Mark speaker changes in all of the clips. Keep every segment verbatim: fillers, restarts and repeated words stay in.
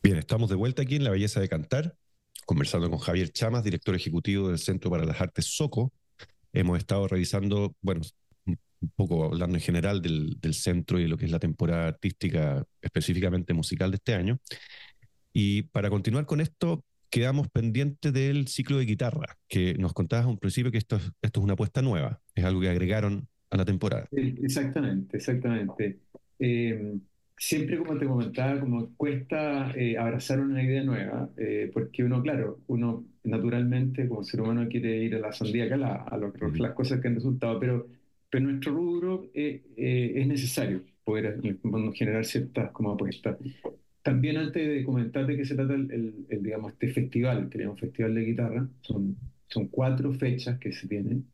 Speaker 1: Bien, estamos de vuelta aquí en La Belleza de Cantar, conversando con Javier Chamas, director ejecutivo del Centro para las Artes SOCO. Hemos estado revisando, bueno, un poco hablando en general del, del centro y lo que es la temporada artística, específicamente musical de este año. Y para continuar con esto, quedamos pendientes del ciclo de guitarra, que nos contabas a un principio que esto, es- esto es una apuesta nueva, es algo que agregaron a la temporada.
Speaker 2: Eh, Exactamente, exactamente. Eh, Siempre, como te comentaba, como cuesta eh, abrazar una idea nueva, eh, porque uno, claro, uno naturalmente como ser humano quiere ir a la sandía calada, a lo-
Speaker 1: Ujú.
Speaker 2: las cosas que han resultado, pero, pero en nuestro rubro eh, eh, es necesario poder en el fondo, generar ciertas como apuestas. También antes de comentarte de qué se trata el, el- el, digamos, este festival, que le llamamos Festival de Guitarra, son, son cuatro fechas que se tienen.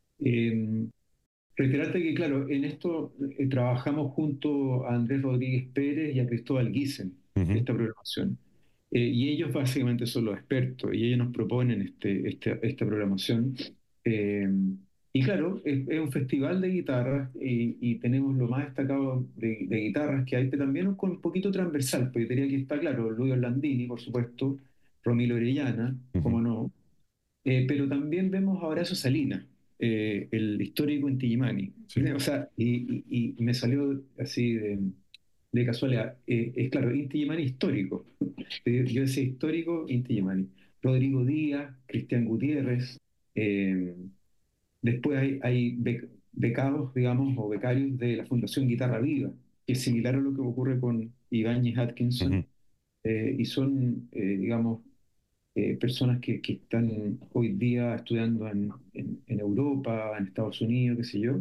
Speaker 2: Eh, Reiterarte que, claro, en esto eh, trabajamos junto a Andrés Rodríguez Pérez y a Cristóbal Giesen,
Speaker 1: Ujú.
Speaker 2: esta programación. Eh, y ellos básicamente son los expertos y ellos nos proponen este, este- esta programación. Eh, y claro, es, es un festival de guitarras y, y tenemos lo más destacado de, de guitarras que hay, pero también un, un poquito transversal, porque diría que está, claro, Luis Orlandini, por supuesto, Romilo Orellana,
Speaker 1: Ujú.
Speaker 2: cómo no, eh, pero también vemos a Horacio Salinas, eh, el histórico Inti Illimani.
Speaker 1: Sí.
Speaker 2: O sea, y, y- y me salió así de, de casualidad. Eh, es claro, Inti Illimani histórico. Eh, Yo decía histórico, Inti Illimani. Rodrigo Díaz, Cristian Gutiérrez. eh, Después hay, hay bec- becados, digamos, o becarios de la Fundación Guitarra Viva, que es similar a lo que ocurre con Ibáñez
Speaker 1: Ujú.
Speaker 2: Atkinson. Eh, y son, eh, digamos, eh, personas que, que están hoy día estudiando en, en- en Europa, en Estados Unidos, qué sé yo.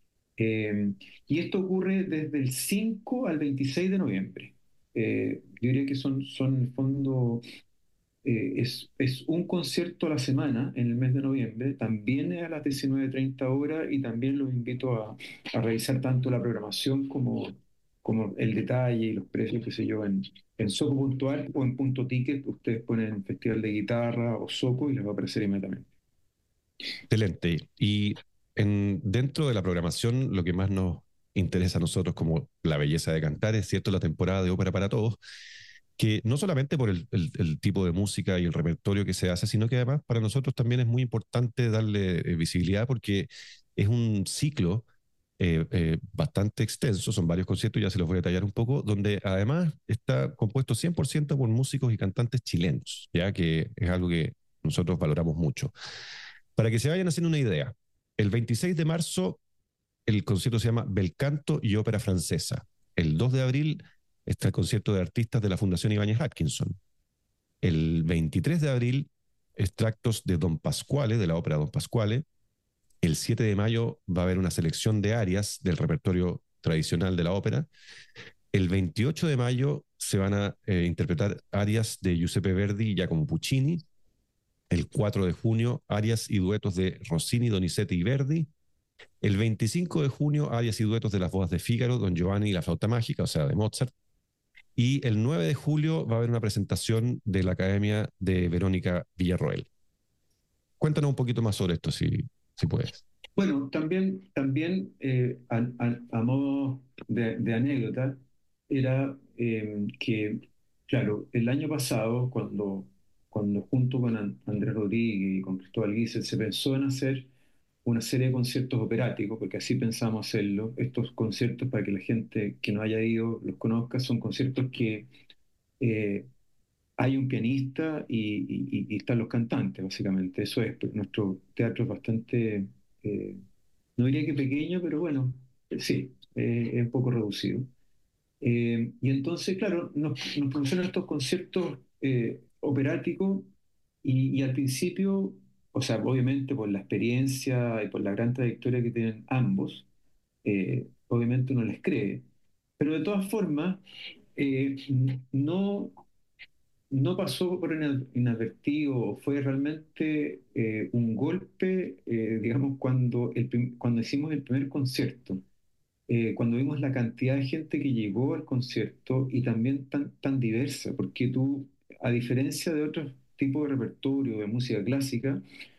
Speaker 2: Eh, y esto ocurre desde el cinco al veintiséis de noviembre. Eh, yo diría que son, son en el fondo, eh, es, es un concierto a la semana en el mes de noviembre, también es a las diecinueve treinta horas y también los invito a, a revisar tanto la programación como, como el detalle y los precios, qué sé yo, en, en Soco Puntual o en Punto Ticket. Ustedes ponen Festival de Guitarra o Soco y les va a aparecer inmediatamente.
Speaker 1: Excelente. Y en, dentro de la programación, lo que más nos interesa a nosotros como la belleza de cantar es cierto la temporada de ópera para todos, que no solamente por el, el- el tipo de música y el repertorio que se hace, sino que además para nosotros también es muy importante darle eh, visibilidad porque es un ciclo eh, eh, bastante extenso, son varios conciertos, ya se los voy a detallar un poco, donde además está compuesto cien por ciento por músicos y cantantes chilenos, ya que es algo que nosotros valoramos mucho. Para que se vayan haciendo una idea, el veintiséis de marzo el concierto se llama Bel Canto y Ópera Francesa. El dos de abril está el concierto de artistas de la Fundación Ibáñez Atkinson. El veintitrés de abril, extractos de Don Pasquale, de la ópera Don Pasquale. El siete de mayo va a haber una selección de arias del repertorio tradicional de la ópera. El veintiocho de mayo se van a eh, interpretar arias de Giuseppe Verdi y Giacomo Puccini. El cuatro de junio, arias y duetos de Rossini, Donizetti y Verdi. El veinticinco de junio, arias y duetos de las bodas de Fígaro, Don Giovanni y la flauta mágica, o sea, de Mozart. Y el nueve de julio va a haber una presentación de la Academia de Verónica Villarroel. Cuéntanos un poquito más sobre esto, si, si puedes.
Speaker 2: Bueno, también, también eh, a, a- a modo de, de anécdota, era eh, que, claro, el año pasado, cuando, cuando junto con An- Andrés Rodríguez y con Cristóbal Guisel se pensó en hacer una serie de conciertos operáticos, porque así pensamos hacerlo, estos conciertos, para que la gente que no haya ido los conozca, son conciertos que eh, hay un pianista y, y- y están los cantantes, básicamente. Eso es, pero nuestro teatro es bastante, eh, no diría que pequeño, pero bueno, eh, sí, eh, es un poco reducido. Eh, y entonces, claro, nos, nos propusieron estos conciertos eh, operáticos y, y al principio, o sea, obviamente por la experiencia y por la gran trayectoria que tienen ambos, eh, obviamente uno les cree. Pero de todas formas, eh, no no pasó por ina- inadvertido, fue realmente eh, un golpe, eh, digamos, cuando, el prim- cuando hicimos el primer concierto, eh, cuando vimos la cantidad de gente que llegó al concierto y también tan, tan diversa, porque tú, a diferencia de otros tipos de repertorio de música clásica,